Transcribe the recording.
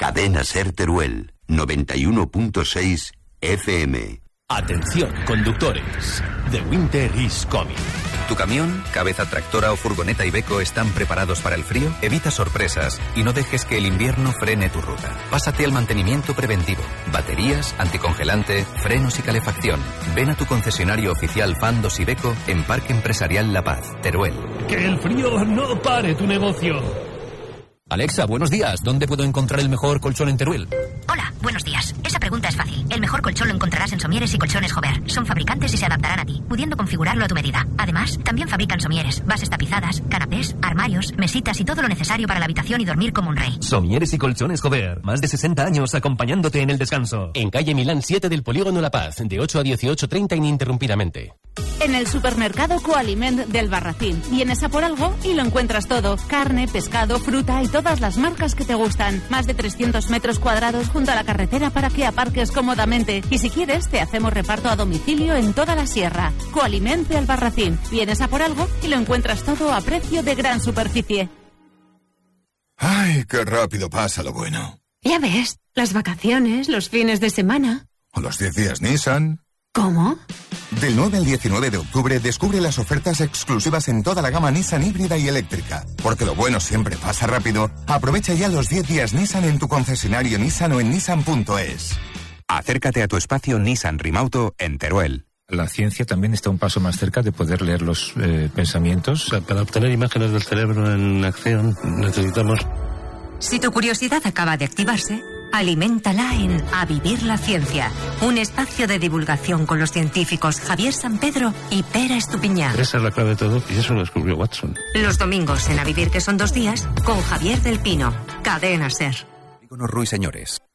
Cadena Ser Teruel, 91.6 FM. Atención, conductores. The winter is coming. ¿Tu camión, cabeza tractora o furgoneta Iveco están preparados para el frío? Evita sorpresas y no dejes que el invierno frene tu ruta. Pásate al mantenimiento preventivo. Baterías, anticongelante, frenos y calefacción. Ven a tu concesionario oficial Fandos Iveco en Parque Empresarial La Paz, Teruel. Que el frío no pare tu negocio. Alexa, buenos días. ¿Dónde puedo encontrar el mejor colchón en Teruel? Hola, buenos días. Esa pregunta es fácil. El mejor colchón lo encontrarás en Somieres y Colchones Jover. Son fabricantes y se adaptarán a ti, pudiendo configurarlo a tu medida. Además, también fabrican somieres, bases tapizadas, canapés, armarios, mesitas y todo lo necesario para la habitación y dormir como un rey. Somieres y Colchones Jover. Más de 60 años acompañándote en el descanso. En calle Milán 7 del Polígono La Paz, de 8 a 18:30 ininterrumpidamente. En el supermercado Coaliment del Barracín. Vienes a por algo y lo encuentras todo. Carne, pescado, fruta y todas las marcas que te gustan. Más de 300 metros cuadrados junto a la carretera para que aparques cómodamente. Y si quieres, te hacemos reparto a domicilio en toda la sierra. Coaliment del Barracín. Vienes a por algo y lo encuentras todo a precio de gran superficie. ¡Ay, qué rápido pasa lo bueno! Ya ves, las vacaciones, los fines de semana. ¿O los 10 días Nissan? ¿Cómo? Del 9 al 19 de octubre descubre las ofertas exclusivas en toda la gama Nissan híbrida y eléctrica. Porque lo bueno siempre pasa rápido. Aprovecha ya los 10 días Nissan en tu concesionario Nissan o en nissan.es. Acércate a tu espacio Nissan Rimauto en Teruel. La ciencia también está un paso más cerca de poder leer los pensamientos. O sea, para obtener imágenes del cerebro en acción necesitamos... Si tu curiosidad acaba de activarse, aliméntala en A Vivir la Ciencia, un espacio de divulgación con los científicos Javier Sampedro y Pera Estupiñán. Esa es la clave de todo y eso lo descubrió Watson. Los domingos en A Vivir, que son 2 días, con Javier del Pino. Cadena Ser. Polígono Ruiseñores.